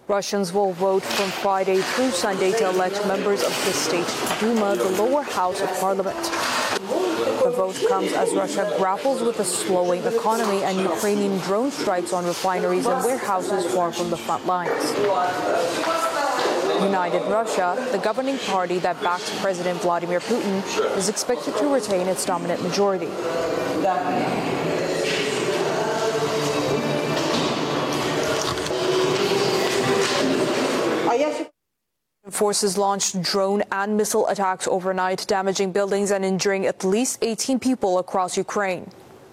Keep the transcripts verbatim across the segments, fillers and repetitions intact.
Russians will vote from Friday through Sunday to elect members of the State Duma, the lower house of parliament. The vote comes as Russia grapples with a slowing economy and Ukrainian drone strikes on refineries and warehouses far from the front lines. United Russia, the governing party that backs President Vladimir Putin, is expected to retain its dominant majority. Forces launched drone and missile attacks overnight, damaging buildings and injuring at least eighteen people across Ukraine.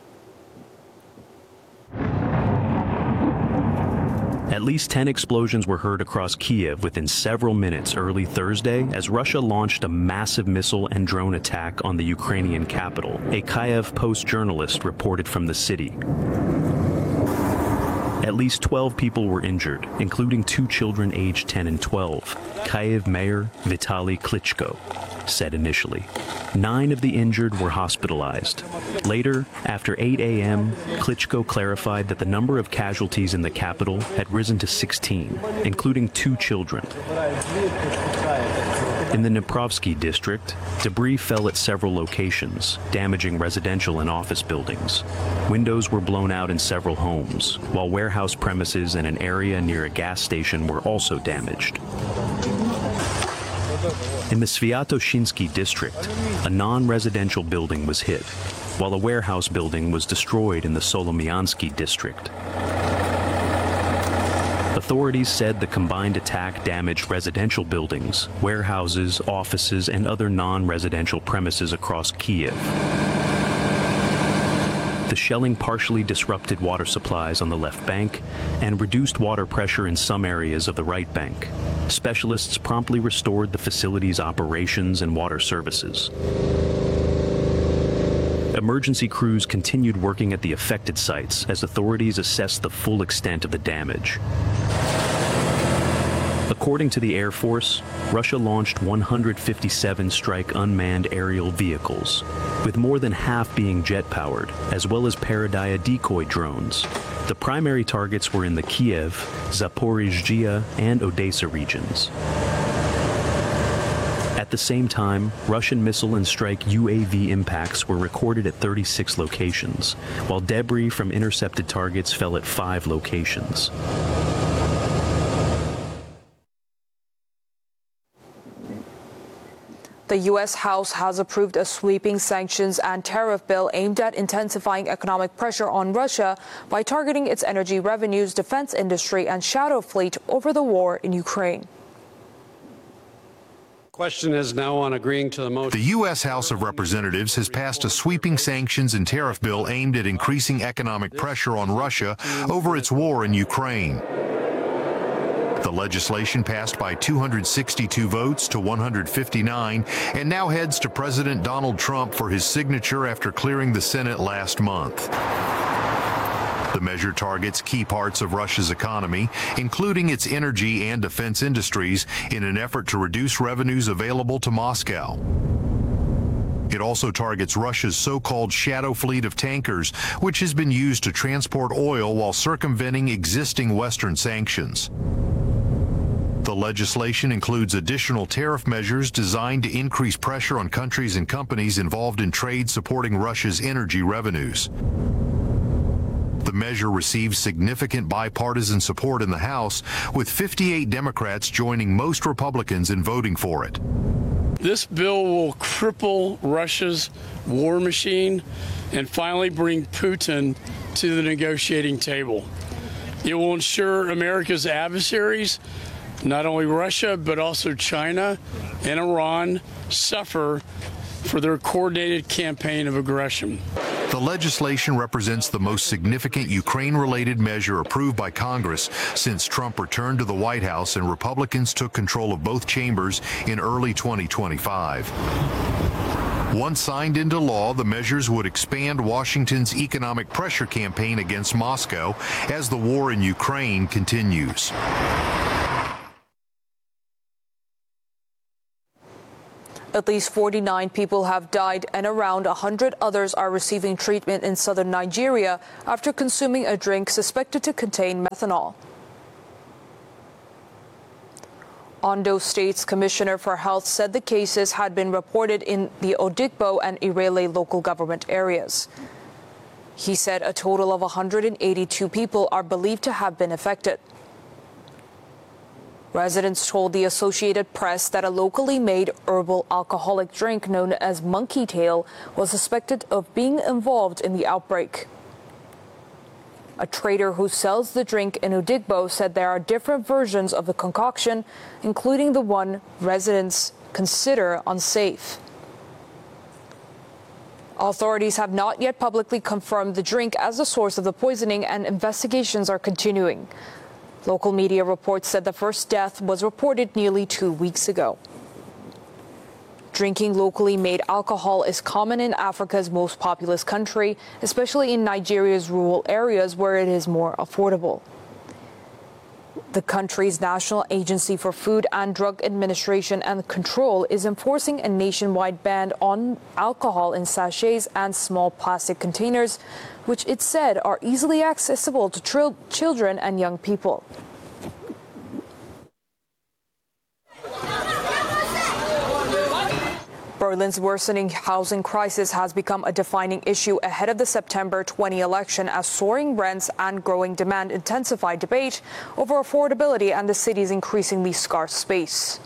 At least ten explosions were heard across Kiev within several minutes early Thursday as Russia launched a massive missile and drone attack on the Ukrainian capital. A Kyiv Post journalist reported from the city. At least twelve people were injured, including two children aged ten and twelve, Kyiv Mayor Vitaly Klitschko said initially. Nine of the injured were hospitalized. Later, after eight a m, Klitschko clarified that the number of casualties in the capital had risen to sixteen, including two children. In the Dniprovsky district, debris fell at several locations, damaging residential and office buildings. Windows were blown out in several homes, while warehouse premises and an area near a gas station were also damaged. In the Sviatoshinsky district, a non-residential building was hit, while a warehouse building was destroyed in the Solomiansky district. Authorities said the combined attack damaged residential buildings, warehouses, offices, and other non-residential premises across Kiev. The shelling partially disrupted water supplies on the left bank and reduced water pressure in some areas of the right bank. Specialists promptly restored the facility's operations and water services. Emergency crews continued working at the affected sites as authorities assessed the full extent of the damage. According to the Air Force, Russia launched one hundred fifty-seven strike unmanned aerial vehicles, with more than half being jet-powered, as well as Paradaya decoy drones. The primary targets were in the Kiev, Zaporizhzhia, and Odessa regions. At the same time, Russian missile and strike U A V impacts were recorded at thirty-six locations, while debris from intercepted targets fell at five locations. The U S House has approved a sweeping sanctions and tariff bill aimed at intensifying economic pressure on Russia by targeting its energy revenues, defense industry, and shadow fleet over the war in Ukraine. Question is now on agreeing to the motion. The U S House of Representatives has passed a sweeping sanctions and tariff bill aimed at increasing economic pressure on Russia over its war in Ukraine. The legislation passed by two hundred sixty-two votes to one hundred fifty-nine and now heads to President Donald Trump for his signature after clearing the Senate last month. The measure targets key parts of Russia's economy, including its energy and defense industries, in an effort to reduce revenues available to Moscow. It also targets Russia's so-called shadow fleet of tankers, which has been used to transport oil while circumventing existing Western sanctions. The legislation includes additional tariff measures designed to increase pressure on countries and companies involved in trade supporting Russia's energy revenues. The measure receives significant bipartisan support in the House, with fifty-eight Democrats joining most Republicans in voting for it. This bill will cripple Russia's war machine and finally bring Putin to the negotiating table. It will ensure America's adversaries, not only Russia, but also China and Iran, suffer for their coordinated campaign of aggression. The legislation represents the most significant Ukraine-related measure approved by Congress since Trump returned to the White House and Republicans took control of both chambers in early twenty twenty-five. Once signed into law, the measures would expand Washington's economic pressure campaign against Moscow as the war in Ukraine continues. At least forty-nine people have died and around one hundred others are receiving treatment in southern Nigeria after consuming a drink suspected to contain methanol. Ondo State's Commissioner for Health said the cases had been reported in the Odigbo and Irele local government areas. He said a total of one hundred eighty-two people are believed to have been affected. Residents told the Associated Press that a locally made herbal alcoholic drink known as Monkey Tail was suspected of being involved in the outbreak. A trader who sells the drink in Odigbo said there are different versions of the concoction, including the one residents consider unsafe. Authorities have not yet publicly confirmed the drink as the source of the poisoning, and investigations are continuing. Local media reports said the first death was reported nearly two weeks ago. Drinking locally made alcohol is common in Africa's most populous country, especially in Nigeria's rural areas where it is more affordable. The country's National Agency for Food and Drug Administration and Control is enforcing a nationwide ban on alcohol in sachets and small plastic containers, which it said are easily accessible to tr- children and young people. Berlin's worsening housing crisis has become a defining issue ahead of the September twentieth election as soaring rents and growing demand intensify debate over affordability and the city's increasingly scarce space.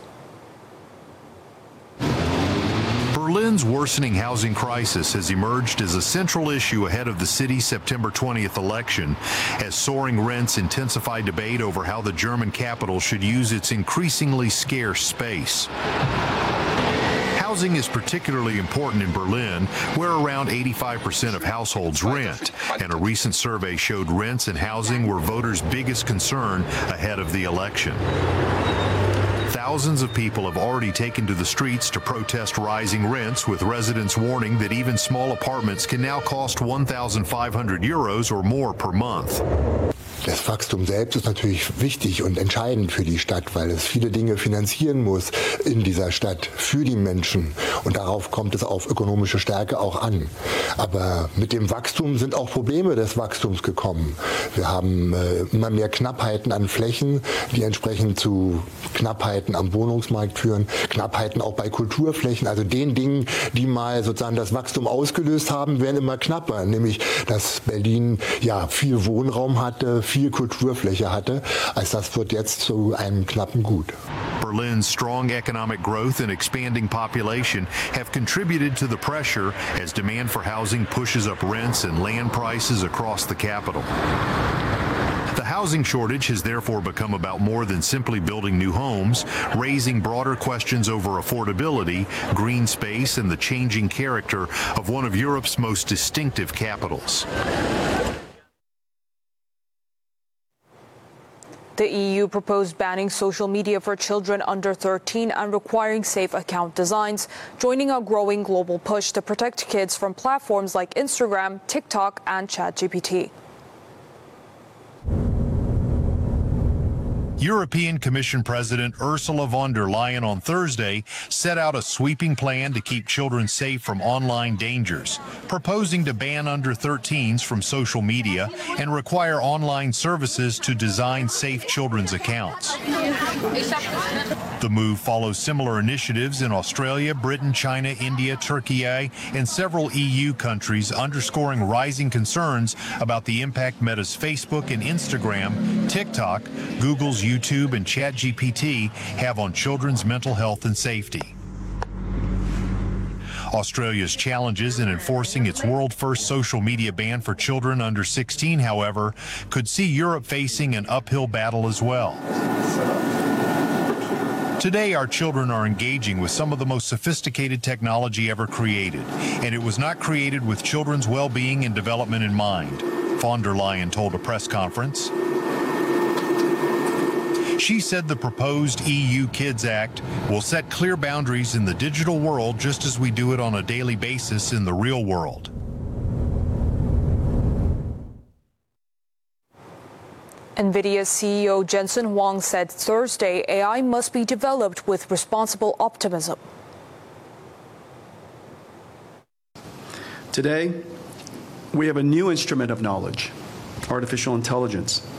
Berlin's worsening housing crisis has emerged as a central issue ahead of the city's September twentieth election, as soaring rents intensify debate over how the German capital should use its increasingly scarce space. Housing is particularly important in Berlin, where around eighty-five percent of households rent, and a recent survey showed rents and housing were voters' biggest concern ahead of the election. Thousands of people have already taken to the streets to protest rising rents, with residents warning that even small apartments can now cost one thousand five hundred euros or more per month. Das Wachstum selbst ist natürlich wichtig und entscheidend für die Stadt, weil es viele Dinge finanzieren muss in dieser Stadt für die Menschen. Und darauf kommt es auf ökonomische Stärke auch an. Aber mit dem Wachstum sind auch Probleme des Wachstums gekommen. Wir haben äh, immer mehr Knappheiten an Flächen, die entsprechend zu Knappheiten am Wohnungsmarkt führen, Knappheiten auch bei Kulturflächen, also den Dingen, die mal sozusagen das Wachstum ausgelöst haben, werden immer knapper. Nämlich, dass Berlin ja viel Wohnraum hatte, viel Kulturfläche hatte, als das wird jetzt zu einem knappen Gut. Berlin's strong economic growth and expanding population have contributed to the pressure as demand for housing pushes up rents and land prices across the capital. The housing shortage has therefore become about more than simply building new homes, raising broader questions over affordability, green space, and the changing character of one of Europe's most distinctive capitals. The E U proposed banning social media for children under thirteen and requiring safe account designs, joining a growing global push to protect kids from platforms like Instagram, TikTok, and ChatGPT. European Commission President Ursula von der Leyen on Thursday set out a sweeping plan to keep children safe from online dangers, proposing to ban under thirteens from social media and require online services to design safe children's accounts. The move follows similar initiatives in Australia, Britain, China, India, Turkey, and several E U countries, underscoring rising concerns about the impact Meta's Facebook and Instagram, TikTok, Google's YouTube, and ChatGPT have on children's mental health and safety. Australia's challenges in enforcing its world-first social media ban for children under sixteen, however, could see Europe facing an uphill battle as well. Today, our children are engaging with some of the most sophisticated technology ever created, and it was not created with children's well-being and development in mind, von der Leyen told a press conference. She said the proposed E U Kids Act will set clear boundaries in the digital world just as we do it on a daily basis in the real world. NVIDIA's C E O Jensen Huang said Thursday A I must be developed with responsible optimism. Today, we have a new instrument of knowledge, artificial intelligence.